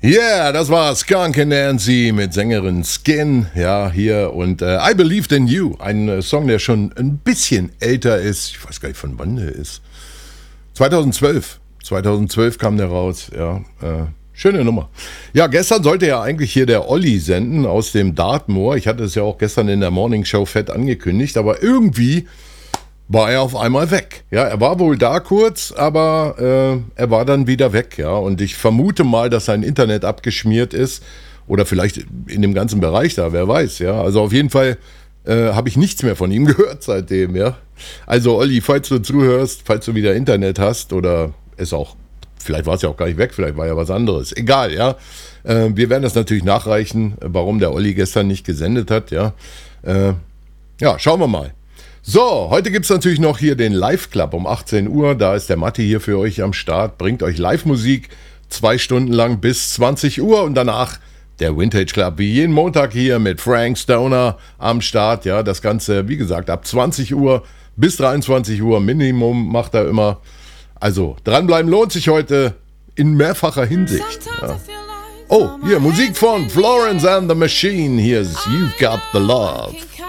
Yeah, das war Skunk and Nancy mit Sängerin Skin, ja, hier und I Believed in You, ein Song, der schon ein bisschen älter ist, ich weiß gar nicht, von wann der ist. 2012 kam der raus, ja, schöne Nummer. Ja, gestern sollte ja eigentlich hier der Olli senden aus dem Dartmoor, ich hatte es ja auch gestern in der Morning Show fett angekündigt, aber irgendwie war er auf einmal weg. Ja, er war wohl da kurz, aber er war dann wieder weg. Ja, und ich vermute mal, dass sein Internet abgeschmiert ist oder vielleicht in dem ganzen Bereich da, wer weiß. Ja, also auf jeden Fall habe ich nichts mehr von ihm gehört seitdem. Ja, also Olli, falls du zuhörst, falls du wieder Internet hast oder es auch, vielleicht war es ja auch gar nicht weg, vielleicht war ja was anderes. Egal, ja. Wir werden das natürlich nachreichen, warum der Olli gestern nicht gesendet hat. Ja, ja, schauen wir mal. So, heute gibt es natürlich noch hier den Live-Club um 18 Uhr. Da ist der Matti hier für euch am Start. Bringt euch Live-Musik 2 Stunden lang bis 20 Uhr. Und danach der Vintage Club wie jeden Montag hier mit Frank Stoner am Start. Ja, das Ganze, wie gesagt, ab 20 Uhr bis 23 Uhr Minimum macht er immer. Also, dranbleiben lohnt sich heute in mehrfacher Hinsicht. Ja. Oh, hier Musik von Florence and the Machine. Hier ist You've Got the Love.